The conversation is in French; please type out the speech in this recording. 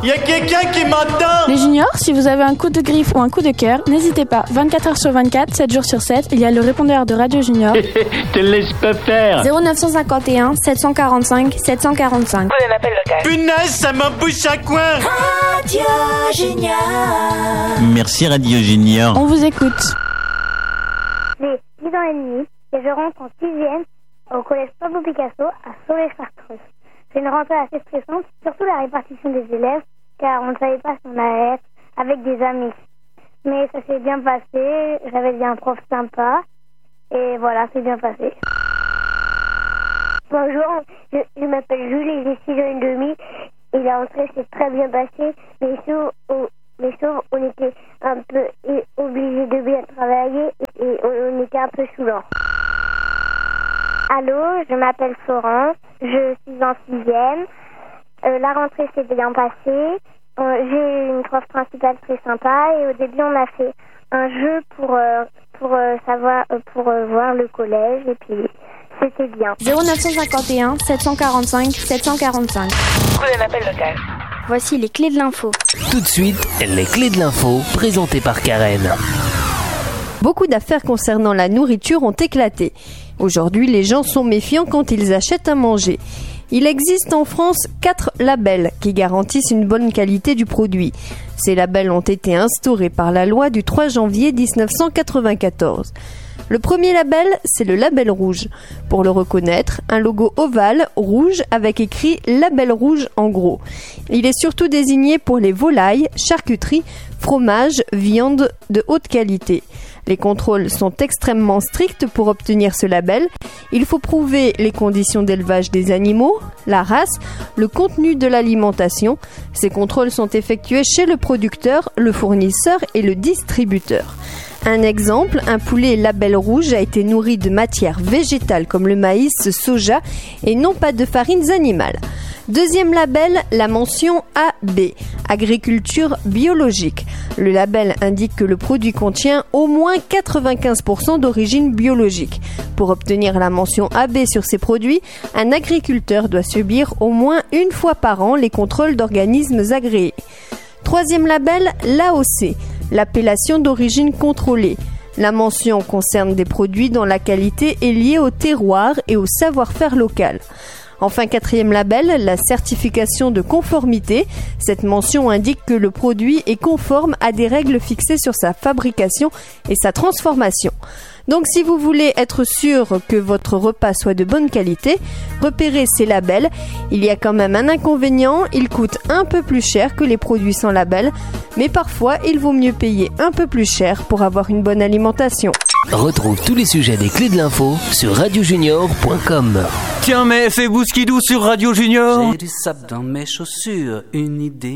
Y a quelqu'un qui m'entend? Les juniors, si vous avez un coup de griffe ou un coup de cœur, n'hésitez pas. 24 heures sur 24, 7 jours sur 7, il y a le répondeur de Radio Junior. Te laisse pas faire. 0951 745 745. Prenez un appel local. Punaise, ça m'embouche à coin. Radio Junior. Merci Radio Junior. On vous écoute. J'ai 10 ans et demi et je rentre en 6e au collège Pablo Picasso à Sauvé-Chartreuse. C'est une rentrée assez stressante, surtout la répartition des élèves, car on ne savait pas si on allait être avec des amis. Mais ça s'est bien passé, j'avais dit un prof sympa, et voilà, c'est bien passé. Bonjour, je m'appelle Julie, j'ai 6 ans et demi, et la rentrée s'est très bien passée, mais sauf on était un peu obligés de bien travailler, et on était un peu saoulant. Allô, je m'appelle Florence, je suis en 6e. La rentrée s'est bien passée. J'ai une prof principale très sympa et au début on a fait un jeu pour voir le collège et puis c'était bien. 0951 745 745. Prenez un appel local. Voici les clés de l'info. Tout de suite, les clés de l'info présentées par Karen. Beaucoup d'affaires concernant la nourriture ont éclaté. Aujourd'hui, les gens sont méfiants quand ils achètent à manger. Il existe en France 4 labels qui garantissent une bonne qualité du produit. Ces labels ont été instaurés par la loi du 3 janvier 1994. Le premier label, c'est le label rouge. Pour le reconnaître, un logo ovale rouge avec écrit label rouge en gros. Il est surtout désigné pour les volailles, charcuteries, fromages, viandes de haute qualité. Les contrôles sont extrêmement stricts pour obtenir ce label. Il faut prouver les conditions d'élevage des animaux, la race, le contenu de l'alimentation. Ces contrôles sont effectués chez le producteur, le fournisseur et le distributeur. Un exemple, un poulet label rouge a été nourri de matières végétales comme le maïs, le soja et non pas de farines animales. Deuxième label, la mention AB, agriculture biologique. Le label indique que le produit contient au moins 95% d'origine biologique. Pour obtenir la mention AB sur ces produits, un agriculteur doit subir au moins une fois par an les contrôles d'organismes agréés. Troisième label, l'AOC, l'appellation d'origine contrôlée. La mention concerne des produits dont la qualité est liée au terroir et au savoir-faire local. Enfin, quatrième label, la certification de conformité. Cette mention indique que le produit est conforme à des règles fixées sur sa fabrication et sa transformation. Donc si vous voulez être sûr que votre repas soit de bonne qualité, repérez ces labels. Il y a quand même un inconvénient, ils coûtent un peu plus cher que les produits sans label, mais parfois il vaut mieux payer un peu plus cher pour avoir une bonne alimentation. Retrouve tous les sujets des clés de l'info sur radiojunior.com. Tiens, mais fais bousquidou sur Radio Junior. J'ai du sable dans mes chaussures, une idée.